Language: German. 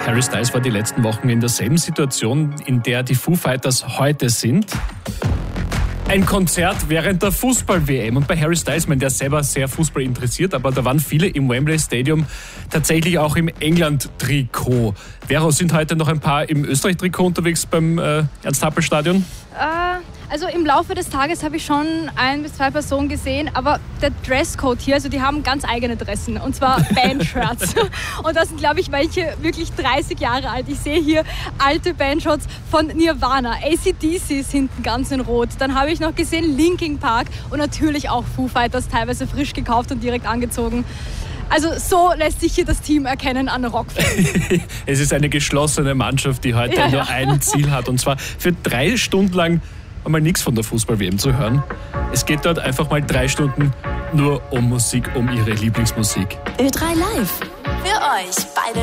Harry Styles war die letzten Wochen in derselben Situation, in der die Foo Fighters heute sind. Ein Konzert während der Fußball-WM. Und bei Harry Styles, der ist selber sehr Fußball interessiert, aber da waren viele im Wembley Stadium tatsächlich auch im England-Trikot. Vero, sind heute noch ein paar im Österreich-Trikot unterwegs beim Ernst-Happel-Stadion? Also im Laufe des Tages habe ich schon 1 bis 2 Personen gesehen, aber der Dresscode hier, also die haben ganz eigene Dressen, und zwar Bandshirts. Und das sind, glaube ich, welche wirklich 30 Jahre alt. Ich sehe hier alte Bandshirts von Nirvana, AC/DC ist hinten ganz in Rot. Dann habe ich noch gesehen Linkin Park und natürlich auch Foo Fighters, teilweise frisch gekauft und direkt angezogen. Also so lässt sich hier das Team erkennen an Rockfans. Es ist eine geschlossene Mannschaft, die heute nur ein Ziel hat, und zwar für 3 Stunden lang einmal nichts von der Fußball-WM zu hören. Es geht dort einfach mal 3 Stunden nur um Musik, um ihre Lieblingsmusik. Ö3 Live. Für euch beide